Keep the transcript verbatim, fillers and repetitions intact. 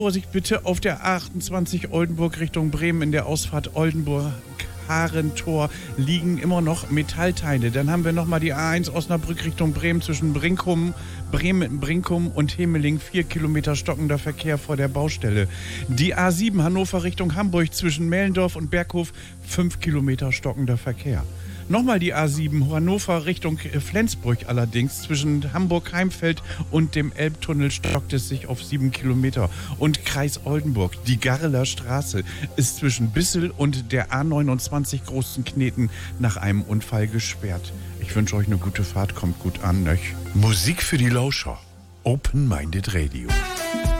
Vorsicht bitte auf der A achtundzwanzig Oldenburg Richtung Bremen in der Ausfahrt Oldenburg-Harentor liegen immer noch Metallteile. Dann haben wir nochmal die A eins Osnabrück Richtung Bremen zwischen Brinkum, Bremen, Brinkum und Hemeling. Vier Kilometer stockender Verkehr vor der Baustelle. Die A sieben Hannover Richtung Hamburg zwischen Mellendorf und Berghof. Fünf Kilometer stockender Verkehr. Nochmal die A sieben Hannover Richtung Flensburg allerdings. Zwischen Hamburg-Heimfeld und dem Elbtunnel stockt es sich auf sieben Kilometer. Und Kreis Oldenburg, die Garreler Straße, ist zwischen Bissel und der A neunundzwanzig Großenkneten nach einem Unfall gesperrt. Ich wünsche euch eine gute Fahrt, kommt gut an, nöch. Musik für die Lauscher. Open-Minded Radio.